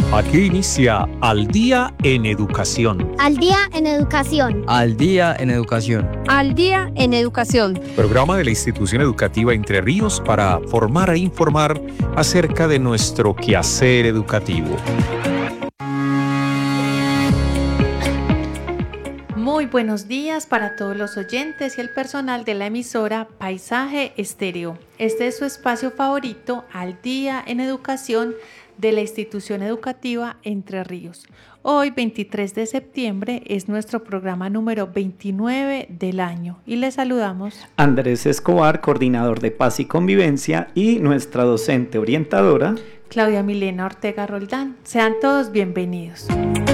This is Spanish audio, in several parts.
Aquí inicia Al Día en Educación. Al Día en Educación. Al Día en Educación. Al Día en Educación. Programa de la Institución Educativa Entre Ríos para formar e informar acerca de nuestro quehacer educativo. Muy buenos días para todos los oyentes y el personal de la emisora Paisaje Estéreo. Este es su espacio favorito, Al Día en Educación, de la Institución Educativa Entre Ríos. Hoy, 23 de septiembre, es nuestro programa número 29 del año y les saludamos Andrés Escobar, coordinador de Paz y Convivencia, y nuestra docente orientadora Claudia Milena Ortega Roldán. Sean todos bienvenidos.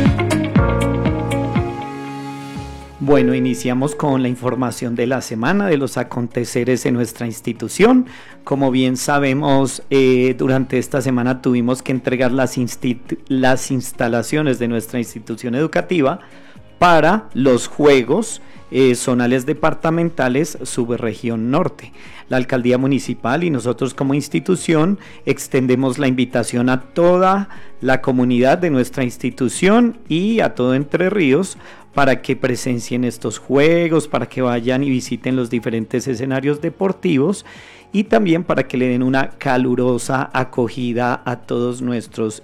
Bueno, iniciamos con la información de la semana de los aconteceres en nuestra institución. Como bien sabemos, durante esta semana tuvimos que entregar las instalaciones de nuestra institución educativa para los Juegos Zonales Departamentales Subregión Norte. La Alcaldía Municipal y nosotros como institución extendemos la invitación a toda la comunidad de nuestra institución y a todo Entre Ríos para que presencien estos juegos, para que vayan y visiten los diferentes escenarios deportivos y también para que le den una calurosa acogida a todos nuestros